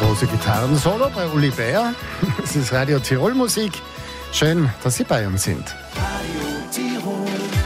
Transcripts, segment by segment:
große Gitarrensolo bei Uli Bär. Es ist Radio Tirol Musik. Schön, dass Sie bei uns sind. Radio Tirol.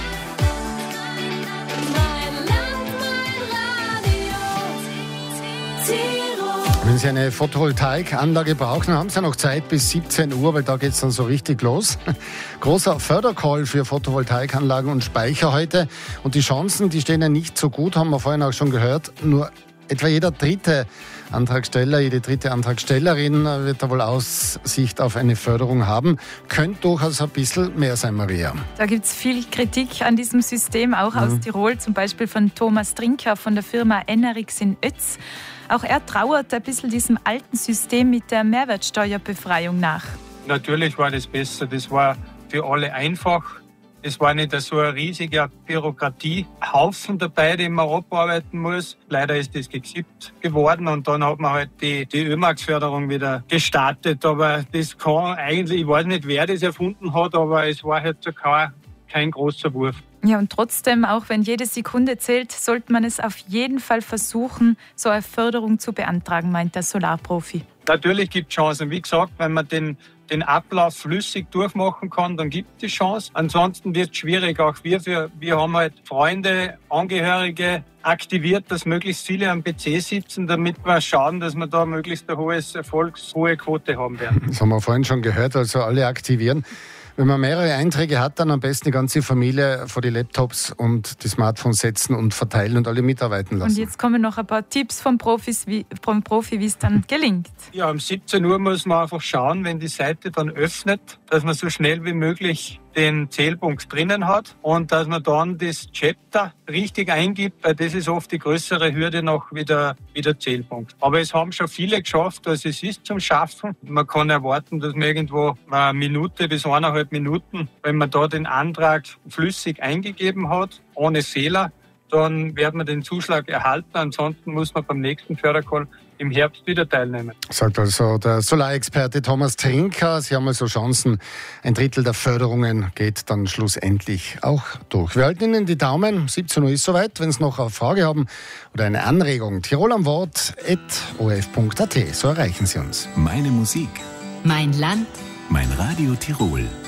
Wenn Sie eine Photovoltaikanlage brauchen, haben Sie ja noch Zeit bis 17 Uhr, weil da geht es dann so richtig los. Großer Fördercall für Photovoltaikanlagen und Speicher heute. Und die Chancen, die stehen ja nicht so gut, haben wir vorhin auch schon gehört. Nur etwa jeder dritte Antragsteller, jede dritte Antragstellerin wird da wohl Aussicht auf eine Förderung haben. Könnte durchaus ein bisschen mehr sein, Maria. Da gibt es viel Kritik an diesem System, auch aus Tirol, zum Beispiel von Thomas Trinker von der Firma Enerix in Ötz. Auch er trauert ein bisschen diesem alten System mit der Mehrwertsteuerbefreiung nach. Natürlich war das besser, das war für alle einfach. Es war nicht so ein riesiger Bürokratiehaufen dabei, den man abarbeiten muss. Leider ist das gesippt geworden und dann hat man halt die ÖMAX-Förderung wieder gestartet. Aber das kann eigentlich, ich weiß nicht, wer das erfunden hat, aber es war halt so kein großer Wurf. Ja, und trotzdem, auch wenn jede Sekunde zählt, sollte man es auf jeden Fall versuchen, so eine Förderung zu beantragen, meint der Solarprofi. Natürlich gibt es Chancen. Wie gesagt, wenn man den Ablauf flüssig durchmachen kann, dann gibt es Chance. Ansonsten wird es schwierig. Auch wir haben halt Freunde, Angehörige aktiviert, dass möglichst viele am PC sitzen, damit wir schauen, dass wir da möglichst eine hohe Quote haben werden. Das haben wir vorhin schon gehört, also alle aktivieren. Wenn man mehrere Einträge hat, dann am besten die ganze Familie vor die Laptops und die Smartphones setzen und verteilen und alle mitarbeiten lassen. Und jetzt kommen noch ein paar Tipps vom Profi, wie es dann gelingt. Ja, um 17 Uhr muss man einfach schauen, wenn die Seite dann öffnet, dass man so schnell wie möglich den Zählpunkt drinnen hat und dass man dann das Chapter richtig eingibt, weil das ist oft die größere Hürde noch wieder Zählpunkt. Aber es haben schon viele geschafft, also es ist zum Schaffen. Man kann erwarten, dass man irgendwo eine Minute bis 1,5 Minuten, wenn man da den Antrag flüssig eingegeben hat, ohne Fehler, dann wird man den Zuschlag erhalten. Ansonsten muss man beim nächsten Fördercall im Herbst wieder teilnehmen. Sagt also der Solarexperte Thomas Trinker. Sie haben also Chancen. 1/3 der Förderungen geht dann schlussendlich auch durch. Wir halten Ihnen die Daumen. 17 Uhr ist soweit. Wenn Sie noch eine Frage haben oder eine Anregung, tirolamwort@orf.at. So erreichen Sie uns. Meine Musik. Mein Land. Mein Radio Tirol.